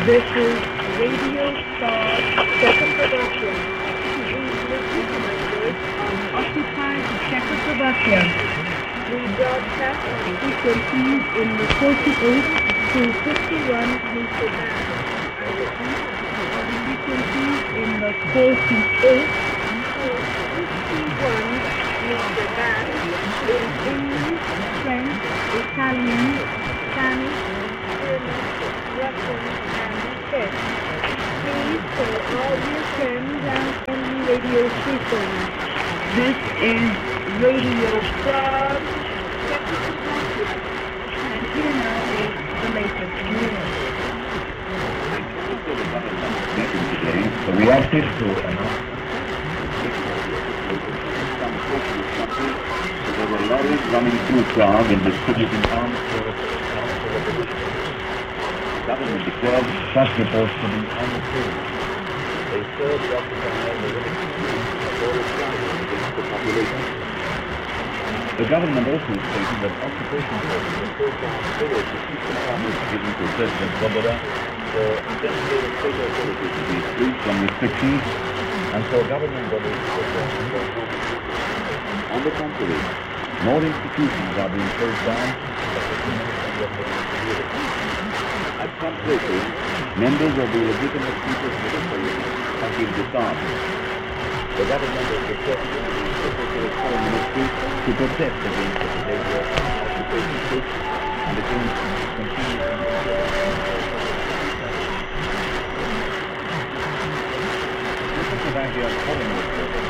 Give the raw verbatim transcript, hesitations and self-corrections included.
This is Radio Star Czechoslovakia. We recorded on occupied Czechoslovakia. We broadcast on frequencies in the forty-eight to fifty-one meter band. I repeat, on frequencies in the forty-eight to fifty-one meter band in English, French, Italian, Spanish, German, Russian, and Czech. Please call all your friends and family radio stations. This is Radio Frog Czechoslovakia. And here now is the latest news. The reactive to there were lorries running through Prague and distributing arms for the government declared such reports to be untrue. They served to occupy the against the population. The government also stated that occupation forces were closed down village to keep the promise given to President Svoboda for designated state authorities to be freed from restrictions and for government bodies to work for On the contrary, more institutions are being closed down, such as the Ministry of Security. At some places, members of the legitimate people's military have been disarmed. The government has requested the Secretary of Foreign Ministry to protest against the behavior of occupation troops and against continuing Czechoslovakia's foreign minister